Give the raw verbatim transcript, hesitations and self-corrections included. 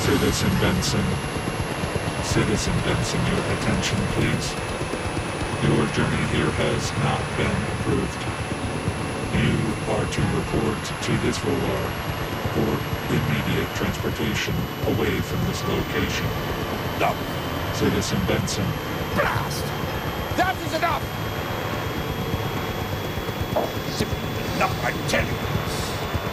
Citizen Benson. Citizen Benson, your attention, please. Your journey here has not been approved. You are to report to this Volar for immediate transportation away from this location. No. Citizen Benson. Blast! That is enough! Simply enough, I tell you.